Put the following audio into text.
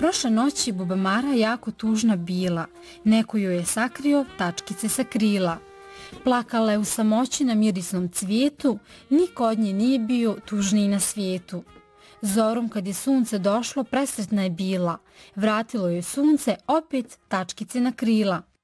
Prošle noći Bubamara jako tužna bila, neko joj je sakrio tačkice sa krila. Plakala je u samoći na mirisnom cvijetu, niko od nje nije bio tužniji na svijetu. Zorom kad je sunce došlo, presretna je bila, vratilo joj sunce opet tačkice na krila.